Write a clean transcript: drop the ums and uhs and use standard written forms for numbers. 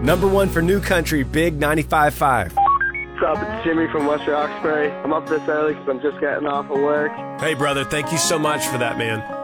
Number one for New Country, Big 95.5. What's up? It's Jimmy from West Roxbury. I'm up this early because I'm just getting off of work. Hey, brother, thank you so much for that, man.